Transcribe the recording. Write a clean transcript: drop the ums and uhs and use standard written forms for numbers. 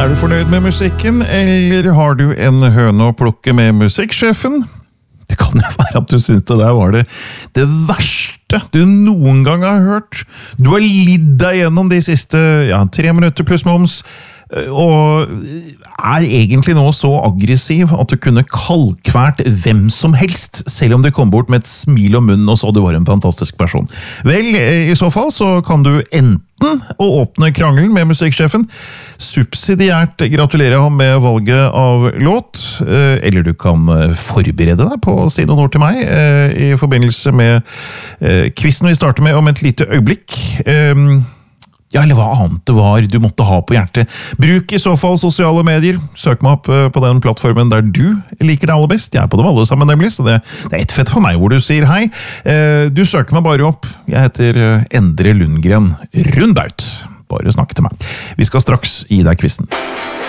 Er du fornøyd med musikken, eller har du en høne å plukke med musikksjefen? Det kan jo være at du synes det der var det verste du noen gang har hørt. Du har lidd deg gjennom de siste 3 minutter pluss moms, og er egentlig nå så aggressiv at du kunne kaldkvært hvem som helst, selv om du kom bort med et smil om munnen og så du var en fantastisk person. Vel, i så fall så kan du enten åpne krangelen med musikksjefen, subsidiært gratulere ham med valget av låt, eller du kan forberede deg på å si noen ord til meg i forbindelse med quizen vi starter med om et lite øyeblikk. Eller hva annet det var du måtte ha på hjertet. Bruk i så fall sosiale medier. Søk meg opp på den plattformen der du liker det aller best. Jeg er på dem alle sammen nemlig, så det er et fett for meg hvor du sier hei. Du søker meg bare opp. Jeg heter Endre Lundgren Rundbaut. Bare snakk til meg. Vi skal straks gi deg quizen.